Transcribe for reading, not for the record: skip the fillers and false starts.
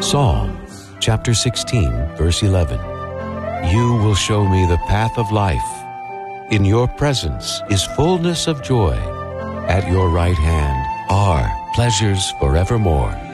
Psalm chapter 16, verse 11. You will show me the path of life. In your presence is fullness of joy. At your right hand are pleasures forevermore.